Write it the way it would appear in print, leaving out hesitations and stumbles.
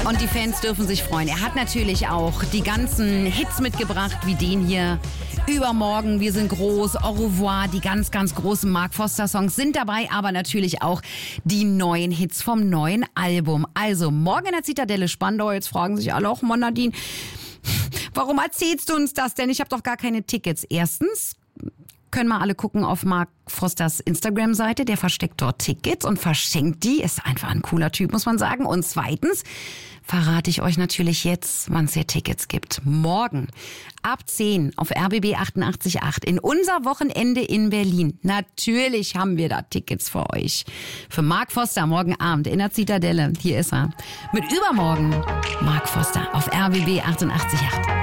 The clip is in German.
Und die Fans dürfen sich freuen. Er hat natürlich auch die ganzen Hits mitgebracht, wie den hier. Übermorgen, wir sind groß, Au revoir, die ganz, ganz großen Mark Foster Songs sind dabei, aber natürlich auch die neuen Hits vom neuen Album. Also morgen in der Zitadelle Spandau. Jetzt fragen sich alle auch, Mann, Nadine, warum erzählst du uns das denn? Ich habe doch gar keine Tickets. Erstens können wir alle gucken auf Mark Fosters Instagram-Seite. Der versteckt dort Tickets und verschenkt die. Ist einfach ein cooler Typ, muss man sagen. Und zweitens verrate ich euch natürlich jetzt, wann es hier Tickets gibt. Morgen ab 10 auf RBB 88.8 in unser Wochenende in Berlin. Natürlich haben wir da Tickets für euch. Für Mark Foster morgen Abend in der Zitadelle. Hier ist er. Mit übermorgen Mark Foster auf RBB 88.8.